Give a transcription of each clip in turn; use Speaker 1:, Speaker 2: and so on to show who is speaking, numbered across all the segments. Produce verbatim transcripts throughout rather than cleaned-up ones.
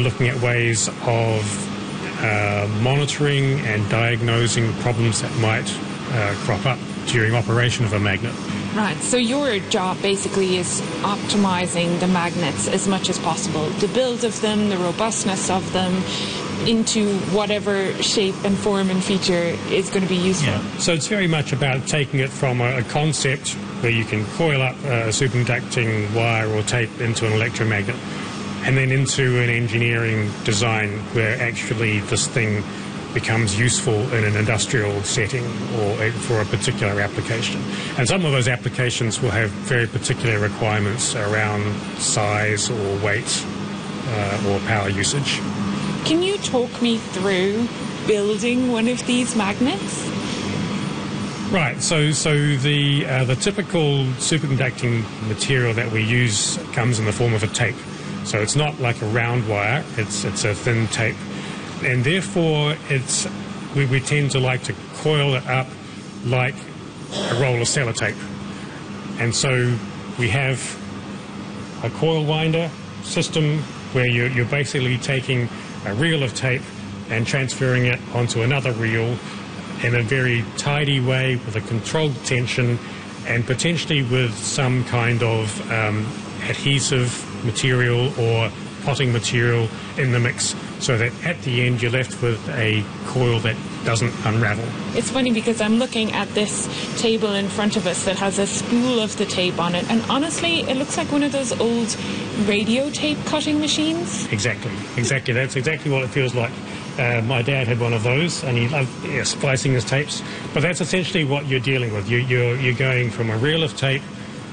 Speaker 1: looking at ways of uh, monitoring and diagnosing problems that might uh, crop up during operation of a magnet.
Speaker 2: Right, so your job basically is optimizing the magnets as much as possible, the build of them, the robustness of them, into whatever shape and form and feature is going to be useful.
Speaker 1: Yeah. So it's very much about taking it from a, a concept where you can coil up a superconducting wire or tape into an electromagnet, and then into an engineering design where actually this thing becomes useful in an industrial setting or a, for a particular application. And some of those applications will have very particular requirements around size or weight uh, or power usage.
Speaker 2: Can you talk me through building one of these magnets?
Speaker 1: Right, so so the uh, the typical superconducting material that we use comes in the form of a tape. So it's not like a round wire, it's it's a thin tape. And therefore, it's we, we tend to like to coil it up like a roll of sellotape. And so we have a coil winder system where you're, you're basically taking a reel of tape and transferring it onto another reel in a very tidy way with a controlled tension and potentially with some kind of um, adhesive material or potting material in the mix, so that at the end you're left with a coil that doesn't unravel.
Speaker 2: It's funny because I'm looking at this table in front of us that has a spool of the tape on it, and honestly it looks like one of those old radio tape cutting machines.
Speaker 1: Exactly, exactly. That's exactly what it feels like. Uh, my dad had one of those and he loved yeah, splicing his tapes, but that's essentially what you're dealing with. You, you're, you're going from a reel of tape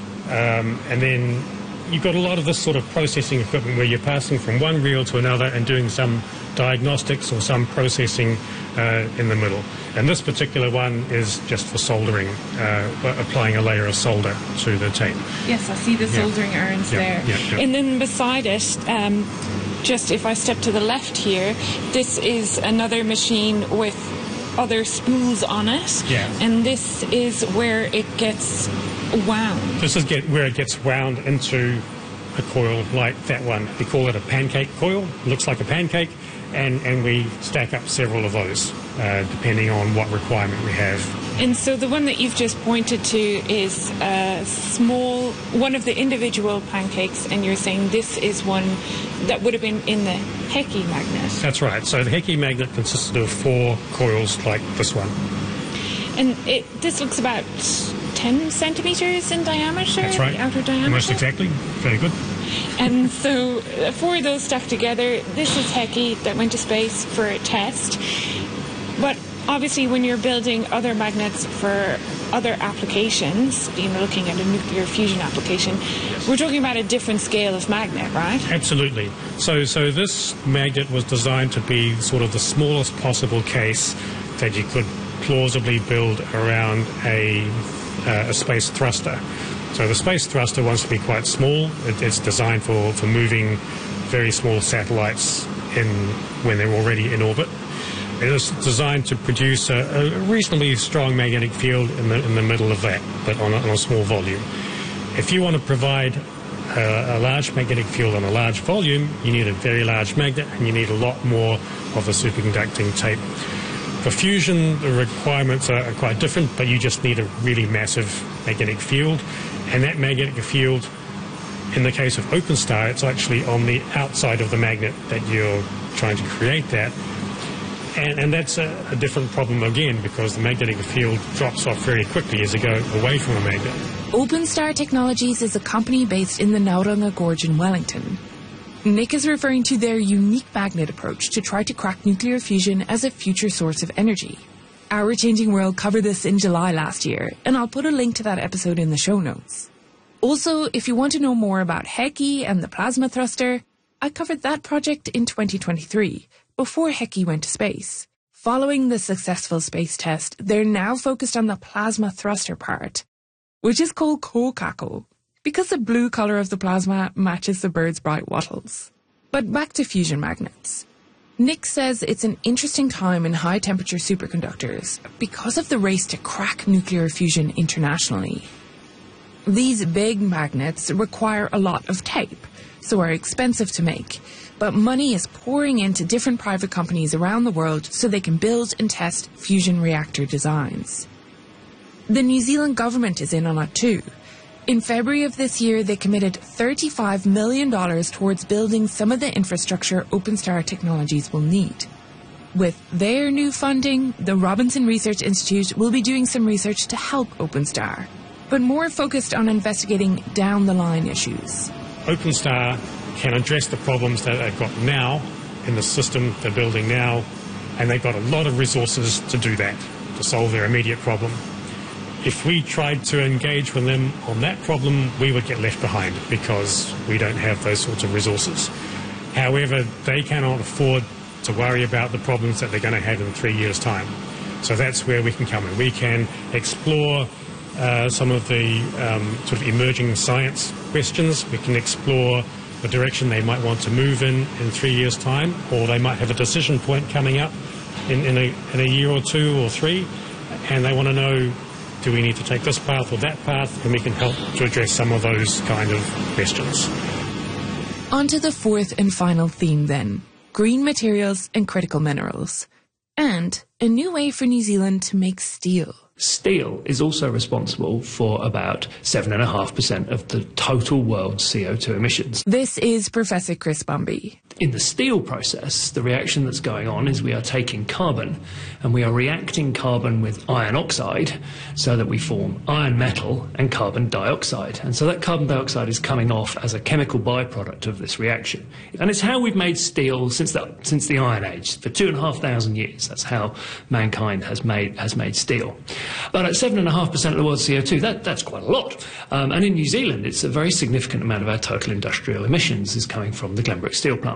Speaker 1: um, and then you've got a lot of this sort of processing equipment where you're passing from one reel to another and doing some diagnostics or some processing uh, in the middle. And this particular one is just for soldering, uh, applying a layer of solder to the tape.
Speaker 2: Yes, I see the soldering yeah. irons
Speaker 1: yeah.
Speaker 2: there.
Speaker 1: Yeah. Yeah.
Speaker 2: And then beside it, um, just if I step to the left here, this is another machine with other spools on it.
Speaker 1: Yeah.
Speaker 2: And this is where it gets wound.
Speaker 1: This is get, where it gets wound into a coil like that one. We call it a pancake coil. It looks like a pancake, and, and we stack up several of those uh, depending on what requirement we have.
Speaker 2: And so the one that you've just pointed to is a small, one of the individual pancakes, and you're saying this is one that would have been in the Hecky magnet.
Speaker 1: That's right. So the Hecky magnet consisted of four coils like this one.
Speaker 2: And it, this looks about ten centimetres in diameter?
Speaker 1: That's right.
Speaker 2: The outer diameter?
Speaker 1: Almost exactly. Very good.
Speaker 2: And so uh, four of those stuck together. This is Hecky that went to space for a test. But obviously when you're building other magnets for other applications, you know, looking at a nuclear fusion application, we're talking about a different scale of magnet, right?
Speaker 1: Absolutely. So, so this magnet was designed to be sort of the smallest possible case that you could plausibly build around a, uh, a space thruster. So the space thruster wants to be quite small. It, it's designed for, for moving very small satellites in when they're already in orbit. It is designed to produce a, a reasonably strong magnetic field in the, in the middle of that, but on a, on a small volume. If you want to provide a, a large magnetic field on a large volume, you need a very large magnet and you need a lot more of the superconducting tape. For fusion, the requirements are, are quite different, but you just need a really massive magnetic field. And that magnetic field, in the case of OpenStar, it's actually on the outside of the magnet that you're trying to create that. And, and that's a, a different problem again, because the magnetic field drops off very quickly as you go away from a magnet.
Speaker 3: OpenStar Technologies is a company based in the Nauranga Gorge in Wellington. Nick is referring to their unique magnet approach to try to crack nuclear fusion as a future source of energy. Our Changing World covered this in July last year, and I'll put a link to that episode in the show notes. Also, if you want to know more about Hecky and the plasma thruster, I covered that project in twenty twenty-three, before Hecky went to space. Following the successful space test, they're now focused on the plasma thruster part, which is called Kokako, because the blue colour of the plasma matches the bird's bright wattles. But back to fusion magnets. Nick says it's an interesting time in high-temperature superconductors because of the race to crack nuclear fusion internationally. These big magnets require a lot of tape, so are expensive to make. But money is pouring into different private companies around the world so they can build and test fusion reactor designs. The New Zealand government is in on it too. In February of this year, they committed thirty-five million dollars towards building some of the infrastructure OpenStar Technologies will need. With their new funding, the Robinson Research Institute will be doing some research to help OpenStar, but more focused on investigating down-the-line issues.
Speaker 1: OpenStar can address the problems that they've got now in the system they're building now, and they've got a lot of resources to do that, to solve their immediate problem. If we tried to engage with them on that problem, we would get left behind because we don't have those sorts of resources. However, they cannot afford to worry about the problems that they're going to have in three years' time. So that's where we can come in. We can explore uh, some of the um, sort of emerging science questions. We can explore the direction they might want to move in in three years' time, or they might have a decision point coming up in, in, a, in a year or two or three, and they want to know, do we need to take this path or that path? And we can help to address some of those kind of questions.
Speaker 3: On to the fourth and final theme then, green materials and critical minerals. And a new way for New Zealand to make steel.
Speaker 4: Steel is also responsible for about seven point five percent of the total world C O two emissions.
Speaker 3: This is Professor Chris Bumby.
Speaker 4: In the steel process, the reaction that's going on is we are taking carbon and we are reacting carbon with iron oxide so that we form iron metal and carbon dioxide. And so that carbon dioxide is coming off as a chemical byproduct of this reaction. And it's how we've made steel since the, since the Iron Age. For two and a half thousand years, that's how mankind has made, has made steel. But at seven point five percent of the world's C O two, that, that's quite a lot. Um, and in New Zealand, it's a very significant amount of our total industrial emissions is coming from the Glenbrook steel plant.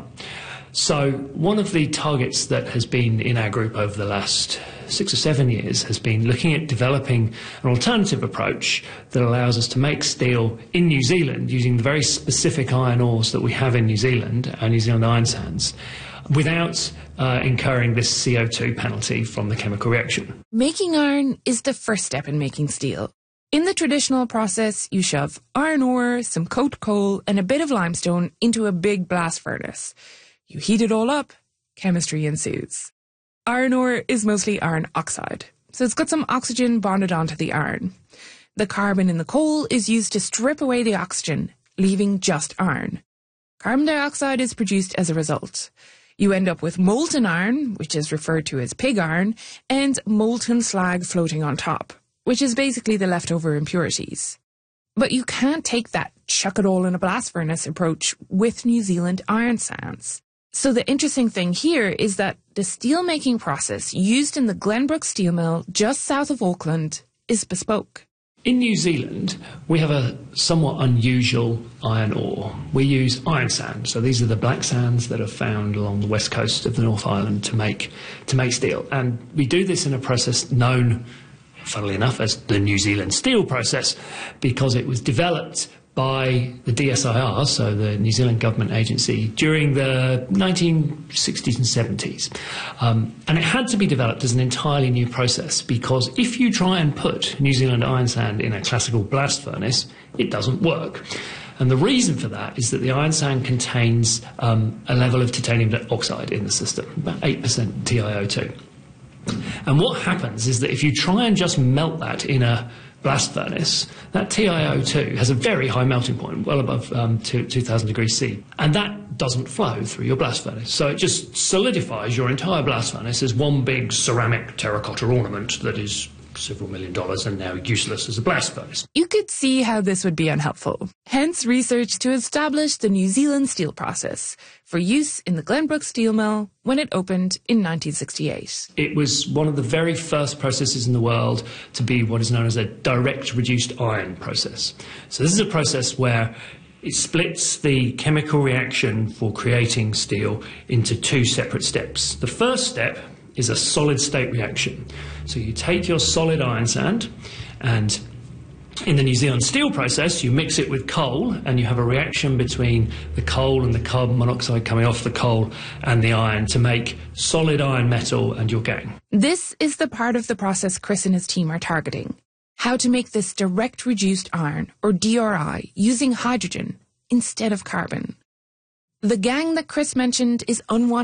Speaker 4: So one of the targets that has been in our group over the last six or seven years has been looking at developing an alternative approach that allows us to make steel in New Zealand using the very specific iron ores that we have in New Zealand, our New Zealand iron sands, without uh, incurring this C O two penalty from the chemical reaction.
Speaker 3: Making iron is the first step in making steel. In the traditional process, you shove iron ore, some coke coal, and a bit of limestone into a big blast furnace. You heat it all up, chemistry ensues. Iron ore is mostly iron oxide, so it's got some oxygen bonded onto the iron. The carbon in the coal is used to strip away the oxygen, leaving just iron. Carbon dioxide is produced as a result. You end up with molten iron, which is referred to as pig iron, and molten slag floating on top, which is basically the leftover impurities. But you can't take that chuck it all in a blast furnace approach with New Zealand iron sands. So the interesting thing here is that the steel-making process used in the Glenbrook steel mill just south of Auckland is bespoke.
Speaker 4: In New Zealand, we have a somewhat unusual iron ore. We use iron sand, so these are the black sands that are found along the west coast of the North Island to make, to make steel. And we do this in a process known, funnily enough, as the New Zealand steel process, because it was developed by the D S I R, so the New Zealand government agency, during the nineteen sixties and seventies. Um, and it had to be developed as an entirely new process, because if you try and put New Zealand iron sand in a classical blast furnace, it doesn't work. And the reason for that is that the iron sand contains um, a level of titanium oxide in the system, about eight percent T I O two. And what happens is that if you try and just melt that in a blast furnace, that T I O two has a very high melting point, well above um, two thousand degrees C, and that doesn't flow through your blast furnace. So it just solidifies your entire blast furnace as one big ceramic terracotta ornament that is several million dollars and now useless as a blast furnace.
Speaker 3: You could see how this would be unhelpful. Hence research to establish the New Zealand steel process for use in the Glenbrook steel mill when it opened in nineteen sixty-eight.
Speaker 4: It was one of the very first processes in the world to be what is known as a direct reduced iron process. So this is a process where it splits the chemical reaction for creating steel into two separate steps. The first step is a solid state reaction. So you take your solid iron sand, and in the New Zealand steel process, you mix it with coal, and you have a reaction between the coal and the carbon monoxide coming off the coal and the iron to make solid iron metal and your gang.
Speaker 3: This is the part of the process Chris and his team are targeting. How to make this direct reduced iron, or D R I, using hydrogen instead of carbon. The gang that Chris mentioned is unwanted